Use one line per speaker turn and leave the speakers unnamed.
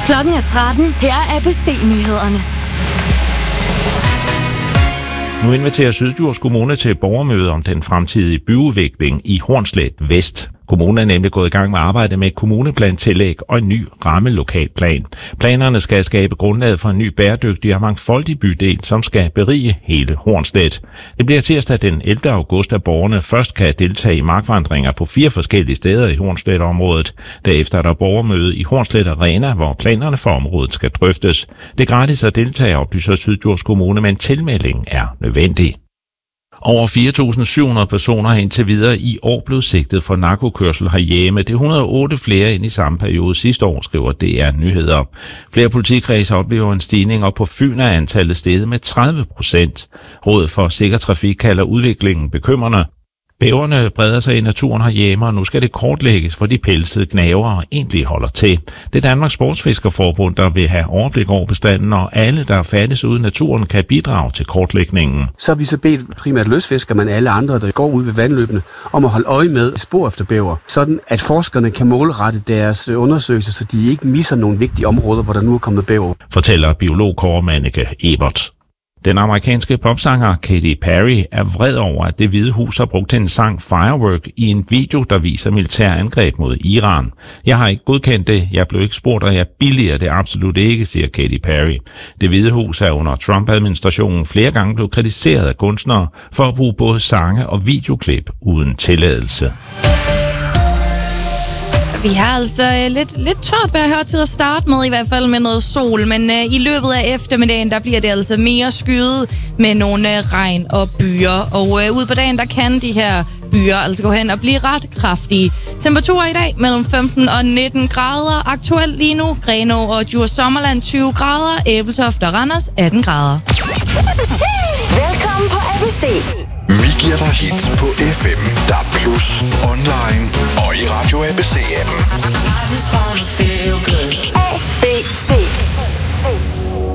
Klokken er 13. Her er ABC-nyhederne.
Nu inviterer Syddjurs Kommune til borgermøde om den fremtidige byudvikling i Hornslet Vest. Kommunen er nemlig gået i gang med arbejde med et kommuneplantillæg og en ny rammelokalplan. Planerne skal skabe grundlaget for en ny bæredygtig og mangfoldig bydel, som skal berige hele Hornslet. Det bliver tirsdag den 11. august, at borgerne først kan deltage i markvandringer på 4 forskellige steder i Hornslet-området. Derefter er der borgermøde i Hornslet Arena, hvor planerne for området skal drøftes. Det er gratis at deltage, oplyser Syddjurs Kommune, men tilmeldingen er nødvendig. Over 4.700 personer har indtil videre i år blevet sigtet for narkokørsel herhjemme. Det er 108 flere end i samme periode sidste år, skriver DR Nyheder. Flere politikredse oplever en stigning, og på Fyn er antallet steget med 30%. Rådet for Sikker Trafik kalder udviklingen bekymrende. Bæverne breder sig i naturen herhjemme, og nu skal det kortlægges, for de pelsede gnavere egentlig holder til. Det er Danmarks Sportsfiskerforbund, der vil have overblik over bestanden, og alle, der færdes ude i naturen, kan bidrage til kortlægningen.
Så har vi så bedt primært løsfiskere, men alle andre, der går ud ved vandløbene, om at holde øje med spor efter bæver, sådan at forskerne kan målrette deres undersøgelser, så de ikke misser nogle vigtige områder, hvor der nu er kommet bæver.
Fortæller biolog Kåre Manneke Ebert. Den amerikanske popsanger Katy Perry er vred over, at Det Hvide Hus har brugt en sang Firework i en video, der viser militær angreb mod Iran. Jeg har ikke godkendt det, jeg blev ikke spurgt, og jeg billiger det absolut ikke, siger Katy Perry. Det Hvide Hus er under Trump-administrationen flere gange blevet kritiseret af kunstnere for at bruge både sange og videoklip uden tilladelse.
Vi har altså lidt tørt vejr her til at starte med, i hvert fald med noget sol, men i løbet af eftermiddagen, der bliver det altså mere skyet med nogle regn og byer. Og ude på dagen, der kan de her byer altså gå hen og blive ret kraftige. Temperaturer i dag mellem 15 og 19 grader. Aktuelt lige nu, Grenaa og Djurs Sommerland 20 grader, Ebeltoft og Randers 18 grader.
Velkommen på ABC.
Vi giver dig hits på FM, DAB+, online og i Radio ABC-appen.
I just wanna feel good.